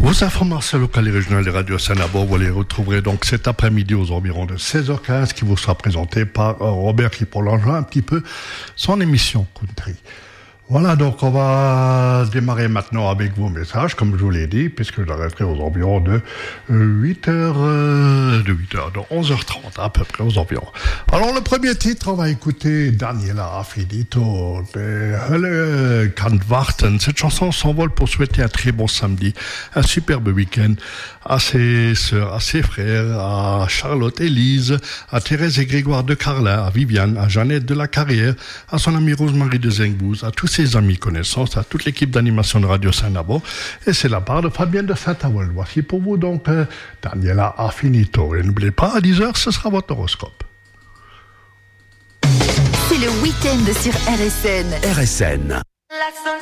Vos informations locales et régionales de Radio Sanabo, vous les retrouverez donc cet après-midi aux environs de 16h15 qui vous sera présenté par Robert qui prolongera un petit peu son émission Country. Voilà, donc on va démarrer maintenant avec vos messages, comme je vous l'ai dit, puisque j'arrêterai aux environs de 11h30 à peu près aux environs. Alors le premier titre, on va écouter Daniela Affinito de Hölle kann warten. Cette chanson s'envole pour souhaiter un très bon samedi, un superbe week-end à ses sœurs, à ses frères, à Charlotte et Lise, à Thérèse et Grégoire de Carlin, à Viviane, à Jeannette de la Carrière, à son amie Rosemarie de Zengbouz, à tous ses amis connaissances, à toute l'équipe d'animation de Radio Saint-Nabo, et c'est la part de Fabienne de Saint-Avold. Voici pour vous donc Daniela Affinito. Et n'oubliez pas, à 10h, ce sera votre horoscope. C'est le week-end sur RSN. RSN.